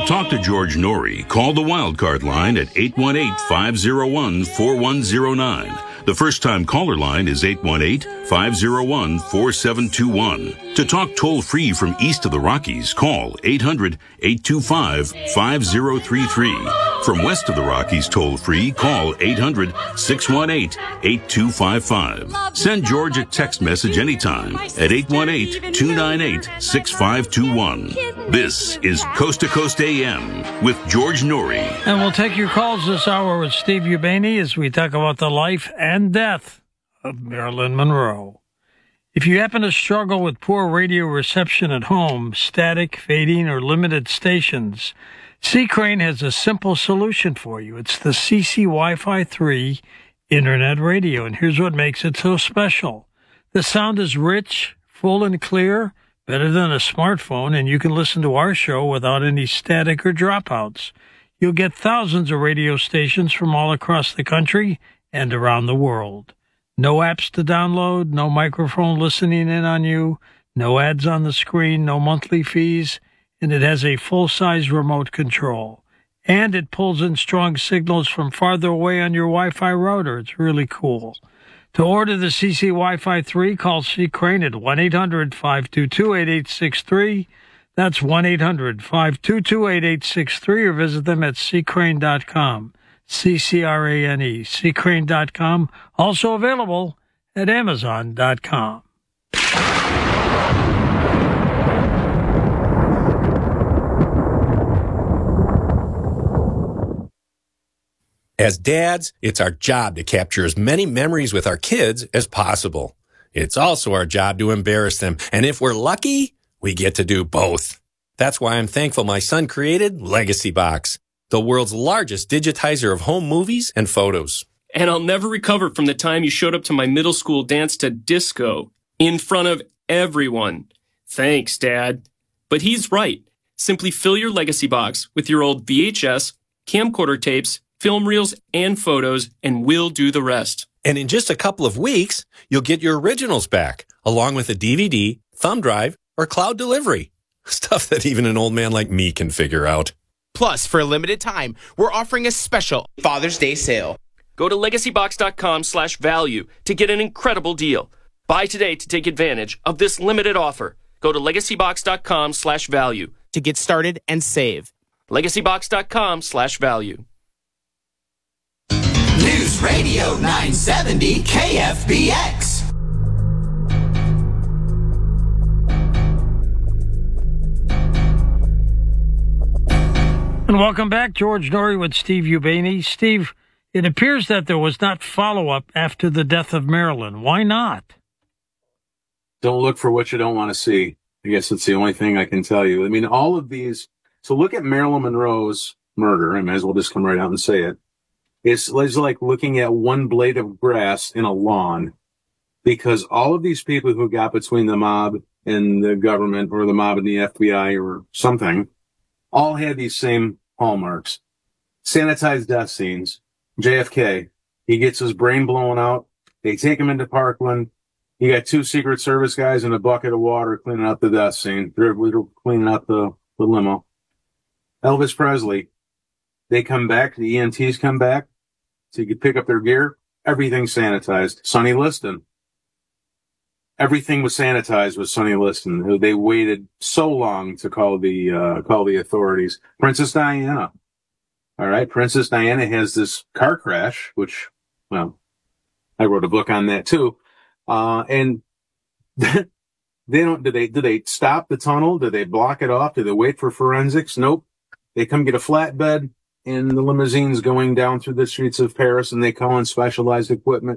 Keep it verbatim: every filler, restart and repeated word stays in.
talk to George Norrie, call the Wildcard line at eight one eight, five oh one, four one oh nine. The first-time caller line is eight one eight, five oh one, four seven two one. To talk toll-free from east of the Rockies, call eight hundred, eight two five, five oh three three. From west of the Rockies toll-free, call eight hundred, six one eight, eight two five five. Send George a text message anytime at eight one eight, two nine eight, six five two one. This is Coast to Coast A M with George Norrie. And we'll take your calls this hour with Steve Ubeni as we talk about the life and death of Marilyn Monroe. If you happen to struggle with poor radio reception at home, static, fading, or limited stations, C-Crane has a simple solution for you. It's the C C Wi-Fi three Internet Radio, and here's what makes it so special. The sound is rich, full, and clear, better than a smartphone, and you can listen to our show without any static or dropouts. You'll get thousands of radio stations from all across the country and around the world. No apps to download, no microphone listening in on you, no ads on the screen, no monthly fees, and it has a full-size remote control. And it pulls in strong signals from farther away on your Wi-Fi router. It's really cool. To order the C C Wi-Fi three, call C-Crane at one eight hundred, five two two, eight eight six three. That's one eight hundred, five two two, eight eight six three, or visit them at c crane dot com. C C R A N E, c crane dot com. Also available at amazon dot com. As dads, it's our job to capture as many memories with our kids as possible. It's also our job to embarrass them, and if we're lucky, we get to do both. That's why I'm thankful my son created Legacy Box, the world's largest digitizer of home movies and photos. And I'll never recover from the time you showed up to my middle school dance to disco in front of everyone. Thanks, Dad. But he's right. Simply fill your Legacy Box with your old V H S, camcorder tapes, film reels, and photos, and we'll do the rest. And in just a couple of weeks, you'll get your originals back, along with a D V D, thumb drive, or cloud delivery. Stuff that even an old man like me can figure out. Plus, for a limited time, we're offering a special Father's Day sale. Go to legacybox.com slash value to get an incredible deal. Buy today to take advantage of this limited offer. Go to legacybox.com slash value to get started and save. legacybox.com slash value. News Radio nine seventy K F B X. And welcome back, George Norrie with Steve Ubeni. Steve, it appears that there was not follow-up after the death of Marilyn. Why not? Don't look for what you don't want to see. I guess it's the only thing I can tell you. I mean, all of these. So look at Marilyn Monroe's murder. I might as well just come right out and say it. It's, it's like looking at one blade of grass in a lawn, because all of these people who got between the mob and the government, or the mob and the F B I or something, all had these same hallmarks. Sanitized death scenes. J F K, he gets his brain blown out. They take him into Parkland. You got two Secret Service guys in a bucket of water cleaning out the death scene. They're cleaning out the, the limo. Elvis Presley, they come back. The E M Ts come back so you can pick up their gear. Everything's sanitized. Sonny Liston. Everything was sanitized with Sonny Liston. They waited so long to call the, uh, call the authorities. Princess Diana. All right. Princess Diana has this car crash, which, well, I wrote a book on that too. Uh, and they don't, do they, do they stop the tunnel? Do they block it off? Do they wait for forensics? Nope. They come get a flatbed in the limousines going down through the streets of Paris, and they call in specialized equipment.